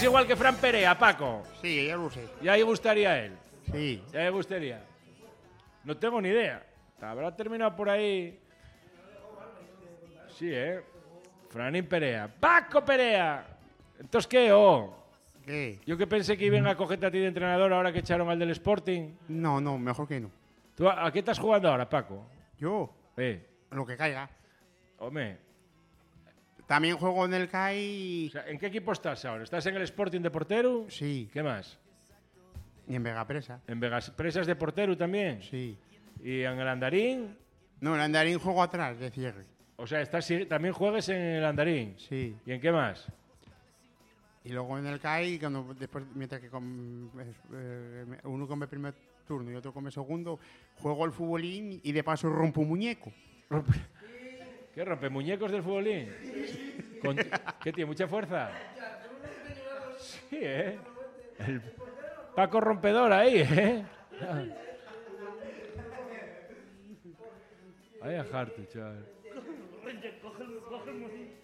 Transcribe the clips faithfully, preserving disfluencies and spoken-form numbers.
es igual que Fran Perea, Paco. Sí, ya lo sé. Ya le gustaría a él. Sí. Ya le gustaría. No tengo ni idea. Habrá terminado por ahí. Sí, ¿eh? Franín Perea. ¡Paco Perea! ¿Entonces qué, oh? ¿Qué? Yo que pensé que iban a cogerte a ti de entrenador ahora que echaron al del Sporting. No, no, mejor que no. ¿Tú a, a qué estás jugando ahora, Paco? Yo, Eh, lo que caiga. hombre. También juego en el C A I. O sea, ¿en qué equipo estás ahora? ¿Estás en el Sporting de portero? Sí. ¿Qué más? Y en Vegapresa. ¿En Vegas Presas de portero también? Sí. ¿Y en el Andarín? No, el Andarín juego atrás, de cierre. O sea, estás, también juegues en el Andarín. Sí. ¿Y en qué más? Y luego en el C A I, cuando, después, mientras que com, eh, uno come primer turno y otro come segundo, juego el futbolín y de paso rompo un muñeco. Rompe. ¿Qué rompe? ¿Muñecos del futbolín? Con, ¿Qué tiene? ¿Mucha fuerza? Sí, ¿eh? El Paco rompedor ahí, ¿eh? Ay, a harto, chaval. Coge, coge el muñeco.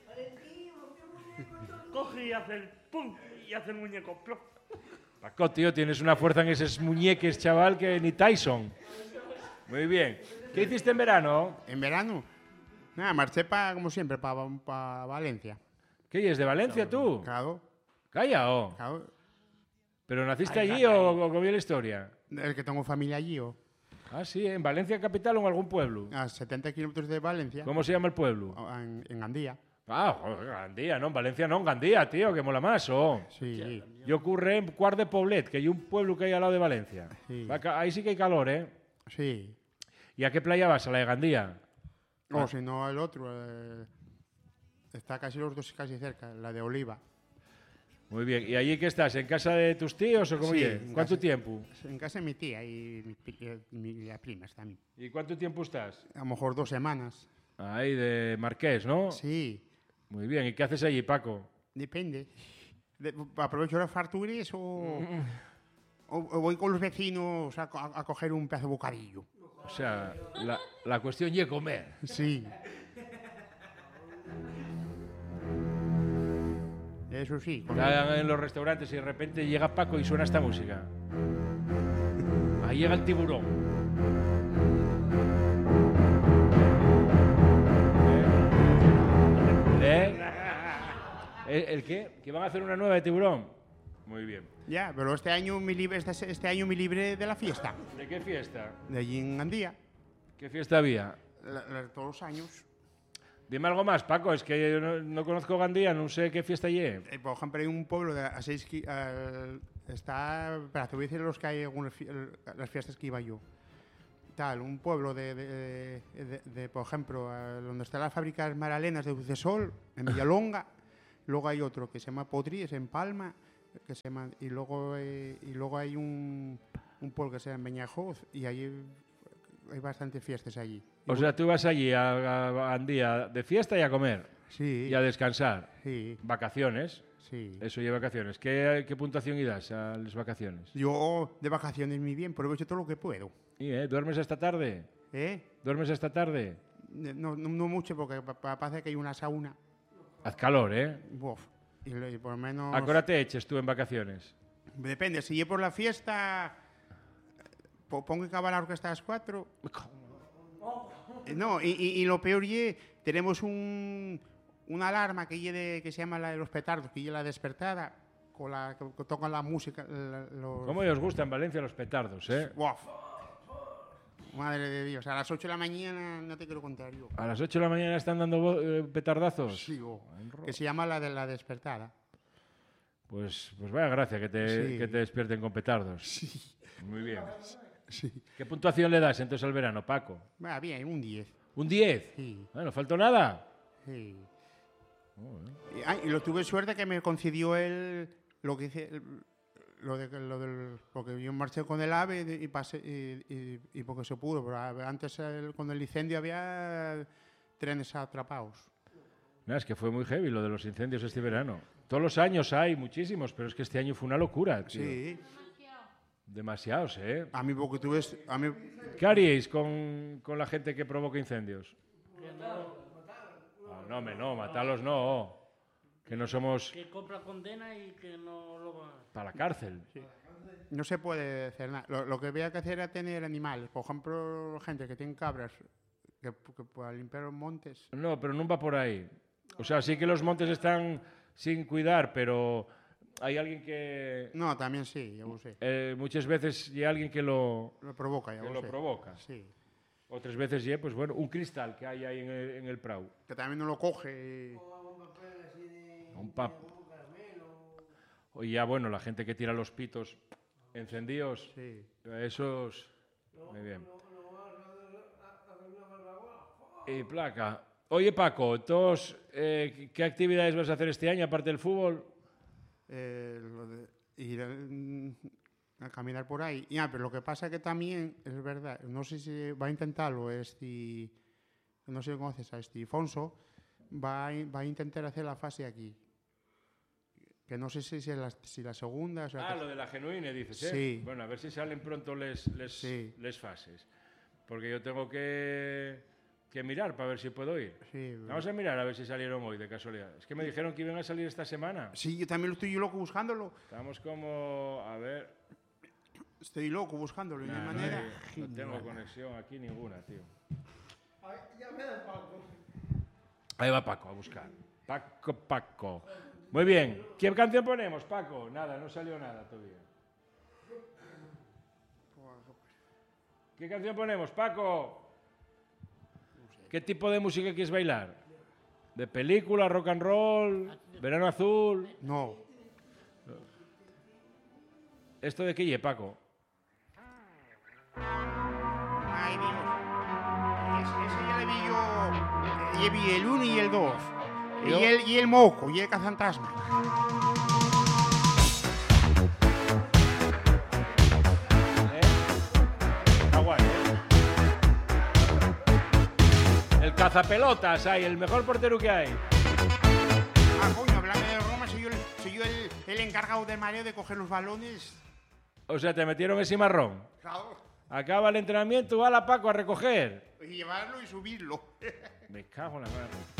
Coge y hace el pum y hace el muñeco. Plop. Paco, tío, tienes una fuerza en esos muñeques, chaval, que ni Tyson. Muy bien. ¿Qué hiciste en verano? ¿En verano? Nada, marché pa, como siempre para pa Valencia. ¿Qué es de Valencia tú? Claro. Calla, oh. Claro. ¿Pero naciste Ay, allí ay, o, ay. o cómo es la historia? El que tengo familia allí, ¿o? Ah, sí, ¿en Valencia capital o en algún pueblo? A setenta kilómetros de Valencia. ¿Cómo se llama el pueblo? En, en Gandía. Ah, joder, Gandía, no, en Valencia no, en Gandía, tío, que mola más, oh. Sí. Yo ocurre en Cuart de Poblet, que hay un pueblo que hay al lado de Valencia. Sí. Va ca- Ahí sí que hay calor, ¿eh? Sí. ¿Y a qué playa vas? ¿A la de Gandía? O si no, el otro. eh, está casi los dos casi cerca, la de Oliva. Muy bien. ¿Y allí qué estás? ¿En casa de tus tíos o cómo Sí, es? en ¿Cuánto casa. tiempo? En casa de mi tía y mi, pri- eh, mi- las primas también. ¿Y cuánto tiempo estás? A lo mejor dos semanas. Ahí de Marqués, ¿no? Sí, Muy bien. ¿Y qué haces allí, Paco? depende. De- aprovecho las farturas o, o, o voy con los vecinos a, co- a coger un pedazo de bocadillo. O sea, la, la cuestión es comer. Sí. Eso sí. con- Están en los restaurantes y de repente llega Paco y suena esta música. Ahí llega el tiburón. ¿Eh? ¿Eh? ¿El, el qué? ¿Que van a hacer una nueva de tiburón? Muy bien. Ya, pero este año me libre, este, este año me libre de la fiesta. ¿De qué fiesta? De allí en Gandía. ¿Qué fiesta había? La- la- todos los años. Dime algo más, Paco, es que yo no, no conozco Gandía, no sé qué fiesta hay. Eh, por ejemplo, hay un pueblo de a seis ki- eh, está. Espera, te voy a decir los que hay algunas fi- el- las fiestas que iba yo. Tal, un pueblo de, de, de- de, por ejemplo, eh, donde están las fábricas Maralenas de Ucesol, en Villalonga. Luego hay otro que se llama Potríes, en Palma. Que se llama, y, luego, eh, y luego hay un, un pueblo que se llama Beñajoz y allí hay bastantes fiestas allí. O sea, tú vas allí a, a Gandía de fiesta y a comer Sí, y a descansar. sí, Vacaciones, sí. eso lleva vacaciones. ¿Qué, qué puntuación y das a las vacaciones? Yo de vacaciones muy bien, aprovecho todo lo que puedo. ¿Y, eh? ¿Duermes hasta tarde? ¿Eh? ¿Duermes hasta tarde? No, no, no mucho porque pa- pa- parece que hay una sauna. Haz calor, ¿eh? Buf, y, lo- y por lo menos... ¿A qué hora te eches tú en vacaciones? Depende, si yo por la fiesta po- pongo que acabar la orquesta a las cuatro. Eh, No, y, y- y lo peor es, tenemos un, una alarma que, lle de- que se llama la de los petardos, que es la despertada, con la que, que tocan la música. la- los- ¿Cómo os gustan en Valencia los petardos, eh? Buf. Madre de Dios, a las ocho de la mañana no te quiero contar yo. ¿A las ocho de la mañana están dando vo- eh, petardazos? Sí, oh, que se llama la de la despertada. Pues, pues vaya gracia que te, Sí. que te despierten con petardos. Sí, Muy bien. sí. ¿Qué puntuación le das entonces al verano, Paco? Va bien, un diez. ¿Un diez? Sí, Bueno, faltó nada. sí. Y, ah, y lo tuve suerte que me concedió él lo que hice, el- lo de lo del, porque yo marché con el AVE y, y pasé y, y- y porque se pudo, pero a- antes el- con el incendio había trenes atrapados. No, es que fue muy heavy lo de los incendios este verano. Todos los años hay muchísimos, pero es que este año fue una locura, tío. Sí, Demasiados, ¿eh? a mí porque tuve a mí ¿Qué haríais con, con la gente que provoca incendios? No, no, me no, matarlos no. Que no somos Que compra condena y que no lo va... para la cárcel. Sí. No se puede hacer nada. Lo, lo que había que hacer era tener animales. Por ejemplo, gente que tiene cabras que, que para limpiar los montes. No, pero no va por ahí. O sea, sí que los montes están sin cuidar, pero hay alguien que... No, también sí, ya lo sé. Eh, muchas veces hay alguien que lo, Lo provoca, ya que lo lo sé. provoca. Sí. Otras veces, ya, pues bueno, un cristal que hay ahí en el, en el prau. Que también no lo coge. Y... Un pap. O ya, bueno, la gente que tira los pitos encendidos, Sí. esos... Muy bien. Y placa. Oye, Paco, entonces, eh, ¿qué actividades vas a hacer este año aparte del fútbol? Eh, lo de ir a, a caminar por ahí. Ya, pero lo que pasa que también, es verdad, no sé si va a intentarlo este, no sé si conoces a este Fonso, va a, va a intentar hacer la fase aquí. Que no sé si es la, si la segunda... O sea, Ah, que- lo de la genuine, dices, ¿eh? Sí. Bueno, a ver si salen pronto les, les, Sí. les fases. Porque yo tengo que, que mirar para ver si puedo ir. Sí, Vamos a mirar a ver si salieron hoy, de casualidad. Es que me dijeron que iban a salir esta semana. sí, yo también lo estoy loco buscándolo. Estamos como... A ver... Estoy loco buscándolo. y no hay Nah, manera. no, hay- no tengo conexión aquí ninguna, tío. Ahí va Paco a buscar. Paco, Paco. Muy bien. ¿Qué canción ponemos, Paco? Nada, no salió nada todavía. ¿Qué canción ponemos, Paco? ¿Qué tipo de música quieres bailar? ¿De película, rock and roll, verano azul? No. ¿Esto de qué lle, Paco? Ay, Dios. Ese, ese ya le vi yo. Ya vi el uno y el dos. Y Yo- el, y el moco, y el cazantasma. ¿Eh? Está guay, ¿eh? El cazapelotas, hay, el mejor portero que hay. Ah, coño, hablando de Roma, soy yo, el, soy yo el, el encargado del mareo de coger los balones. O sea, te metieron ese marrón. Claro. Acaba el entrenamiento, va la Paco a recoger. Y llevarlo y subirlo. Me cago en la madre.